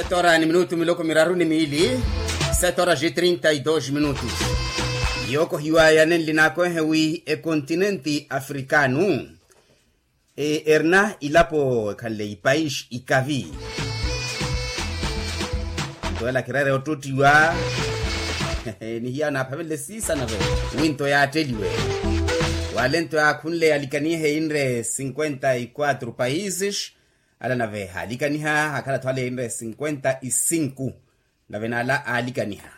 7 horas ni minuto miloko miraruni miili 7 horas e 32 minutos. Yoko hiwaya nenli nako hewi e kontinenti afrikanu erna ilapo kalle ipaish ikavi tola kirare otutiwa ni hiya na pavele sisa na ve winto ya teliwe walento ya kunle alikanihe inre 54 países ala na ve alikaniha hakala twale inre 55 na venala alikaniha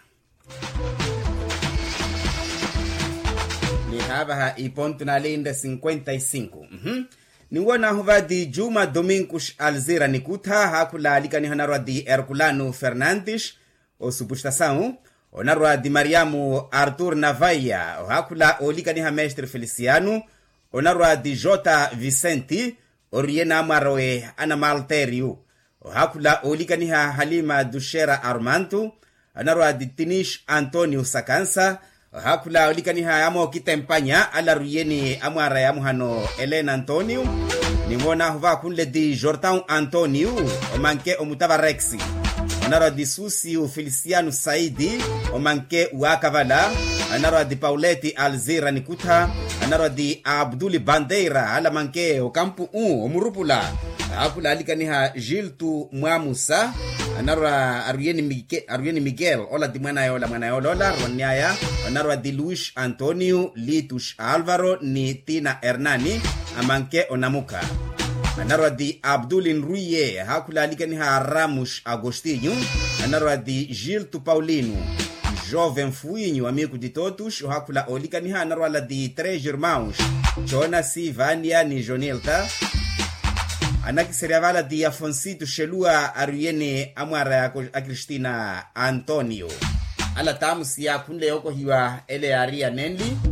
ni haba ipontu na linde 55 ni wana huvadi Juma Domingos Alzira Nikuta hakula alikaniha narwa di Herculano Fernandes o supustação onarwa di Mariamo Arthur Navaia hakula olikaniha Mestre Feliciano onarwa di Jota Vicente oriena maroe ana Malterio hakula olikaniha Halima Dushera Armanto onarwa di Tinish Antonio Sakansa hakula olikaniha amo kitempanya ala ruyeni amara ya muhano Elena Antonio ni mona huva kunle di Jordan Antonio omanke omutava Rexi onarwa di Susi Feliciano Saidi omanke uakavala anarwa di Pauletti Alzira Nikuta anarwa di Abduli Bandeira ala manke okampu omurupula hakula alikaniha Giltu Mwamusa anarwa Arieni Miguel ola di mwana yo lola ronyaya anarwa di Luis Antonio Litus Alvaro ni Tina Hernani amanke onamuka anarwa di Abdulin Ruye hakula alikaniha Ramos Agostinho anarwa di Giltu Paulino Jovem Fuinho amigo de todos hakula olikaniha anarwa la di Três Irmãos Jonas Vania ni Jonilta anaki seriavala di Afonsito Shelua Ariene amara a Cristina Antonio ala tamusi ya kunle yoko hiwa ele aria nenli